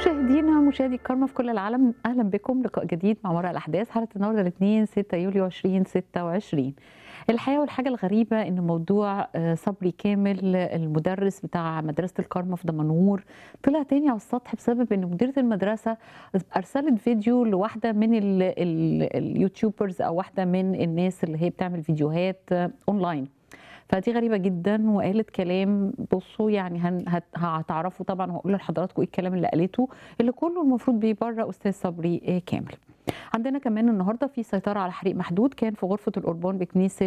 مشاهدينا مشاهدي الكرامة في كل العالم، أهلا بكم لقاء جديد مع وراء الأحداث. حلقة النهارده الاثنين 6 يوليو 2026. الحقيقة والحاجة الغريبة إن موضوع صبري كامل المدرس بتاع مدرسة الكرمة في دمنهور طلع تاني على السطح بسبب إن مديرة المدرسة أرسلت فيديو لواحدة من اليوتيوبرز أو واحدة من الناس اللي هي بتعمل فيديوهات أونلاين. فدي غريبة جدًا وقالت كلام بُصّوا يعني هتعرفوا طبعًا وهاقول لحضراتكم إيه الكلام اللي قالته، اللي كُلّه المفروض بيبرّأ أستاذ صبري كامل. عندنا كمان النهارده في سيطرة على حريق محدود كان في غرفة القربان بكنيسة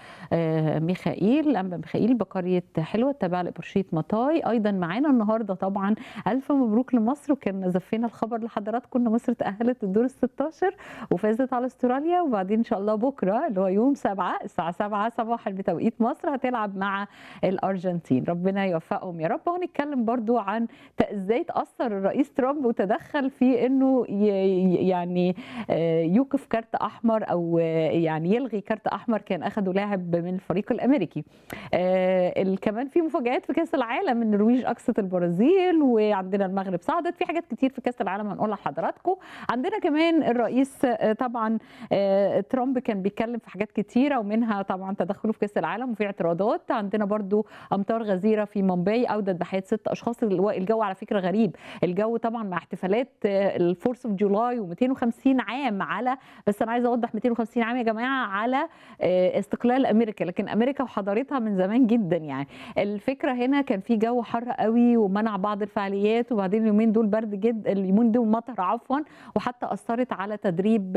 ميخائيل، أنبا ميخائيل بقرية حلوة التابعة لإبرشية مطاي. أيضًا معانا النهارده طبعًا ألف مبروك لمصر، وكنا زفّينا الخبر لحضراتكم إن مصر تأهّلت للدور ال16 وفازت على أستراليا، وبعدين إن شاء الله بكرة اللي هو يوم 7 الساعة 7 صباحًا بتوقيت مصر هتلعب مع الأرجنتين، ربنا يوفقهم يا رب. وهنتكلم برضه عن إزاي اتأثّر الرئيس ترامب وتدخّل في إنه يعني يوقف كارت أحمر أو يعني يلغي كارت أحمر كان أخده لاعب من الفريق الأمريكي. كمان في مفاجآت في كأس العالم، النرويج أقصت البرازيل وعندنا المغرب صعدت، في حاجات كتير في كأس العالم هنقولها لحضراتكم. عندنا كمان الرئيس طبعًا ترامب كان بيتكلم في حاجات كتيرة ومنها طبعًا تدخله في كأس العالم وفي اعتراضات. عندنا برضه أمطار غزيرة في مومباي أودت بحياة 6 أشخاص. الجو على فكرة غريب، الجو طبعًا مع احتفالات الفورث اوف جولاي و250 عام على، بس أنا عايزة أوضح 250 عام يا جماعة على استقلال أمريكا، لكن أمريكا وحضارتها من زمان جدًا يعني. الفكرة هنا كان في جو حر أوي ومنع بعض الفعاليات، وبعدين اليومين دول برد اليومين دول مطر عفوًا، وحتى أثّرت على تدريب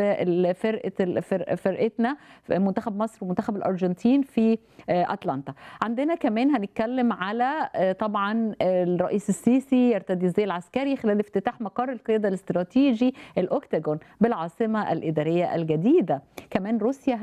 فرقتنا منتخب مصر ومنتخب الأرجنتين في أتلانتا. عندنا كمان هنتكلم على طبعًا الرئيس السيسي يرتدي الزي العسكري خلال افتتاح مقر القيادة الاستراتيجي الأوكتاجون بالعاصمة الإدارية الجديدة. كمان روسيا